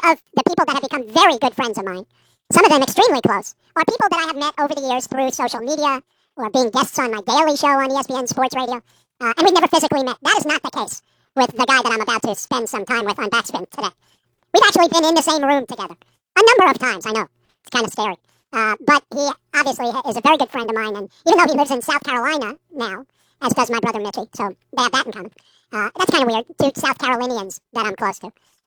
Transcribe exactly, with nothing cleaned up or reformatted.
of the people that have become very good friends of mine, some of them extremely close, are people that I have met over the years through social media or being guests on my daily show on E S P N Sports Radio. Uh, and we've never physically met. That is not the case with the guy that I'm about to spend some time with on Backspin today. We've actually been in the same room together a number of times. I know. It's kind of scary. Uh, but he obviously is a very good friend of mine. And even though he lives in South Carolina now, as does my brother Mitchie, so they have that in common. Uh, that's kind of weird. Two South Carolinians that I'm close to.